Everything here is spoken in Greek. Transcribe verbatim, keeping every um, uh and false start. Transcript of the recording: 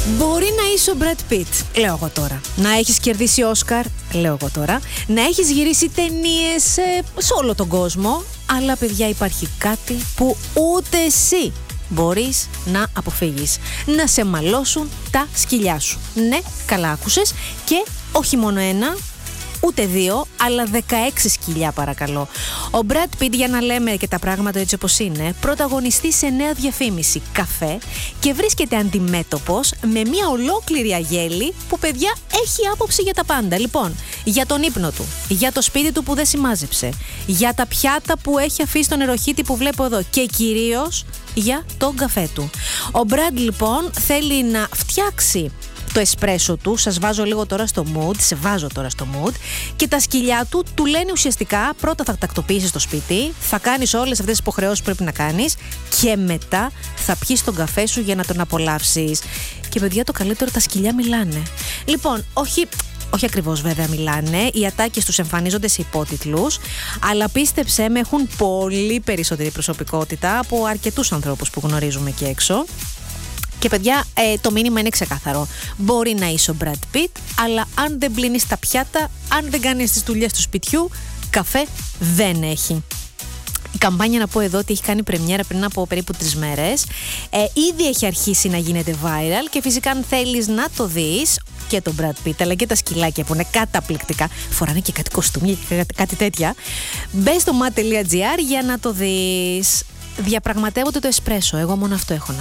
Μπορεί να είσαι ο Brad Pitt, λέω εγώ τώρα. Να έχεις κερδίσει Όσκαρ, λέω εγώ τώρα. Να έχεις γυρίσει ταινίες ε, σε όλο τον κόσμο. Αλλά παιδιά, υπάρχει κάτι που ούτε εσύ μπορείς να αποφύγεις. Να σε μαλώσουν τα σκυλιά σου. Ναι, καλά άκουσες. Και όχι μόνο ένα, ούτε δύο, αλλά δεκαέξι σκυλιά παρακαλώ. Ο Brad Pitt, για να λέμε και τα πράγματα έτσι όπως είναι, πρωταγωνιστεί σε νέα διαφήμιση καφέ και βρίσκεται αντιμέτωπος με μια ολόκληρη αγέλη που, παιδιά, έχει άποψη για τα πάντα. Λοιπόν, για τον ύπνο του, για το σπίτι του που δεν σημάζεψε, για τα πιάτα που έχει αφήσει στον νεροχύτη που βλέπω εδώ και κυρίως για τον καφέ του. Ο Brad λοιπόν θέλει να φτιάξει το εσπρέσο του, σας βάζω λίγο τώρα στο mood, σε βάζω τώρα στο mood, και τα σκυλιά του του λένε ουσιαστικά πρώτα θα τακτοποιήσεις το σπίτι, θα κάνεις όλες αυτές τις υποχρεώσεις που πρέπει να κάνεις και μετά θα πιεις τον καφέ σου για να τον απολαύσεις. Και παιδιά, το καλύτερο, τα σκυλιά μιλάνε. Λοιπόν, όχι... Όχι ακριβώς βέβαια μιλάνε, οι ατάκες τους εμφανίζονται σε υπότιτλους, αλλά πίστεψέ με, έχουν πολύ περισσότερη προσωπικότητα από αρκετούς ανθρώπους που γνωρίζουμε εκεί έξω. Και παιδιά, ε, το μήνυμα είναι ξεκάθαρο. Μπορεί να είσαι ο Brad Pitt, αλλά αν δεν πλύνεις τα πιάτα, αν δεν κάνεις τις δουλειές του σπιτιού, καφέ δεν έχει. Η καμπάνια, να πω εδώ, ότι έχει κάνει πρεμιέρα πριν από περίπου τρεις μέρες. Ε, ήδη έχει αρχίσει να γίνεται viral και φυσικά αν θέλεις να το δεις, και τον Brad Pitt αλλά και τα σκυλάκια που είναι καταπληκτικά, φοράνε και κάτι κοστούμια και κάτι, κάτι τέτοια, μπες στο mat τελεία gr για να το δεις. Διαπραγματεύονται το εσπρέσο, εγώ μόνο αυτό έχω να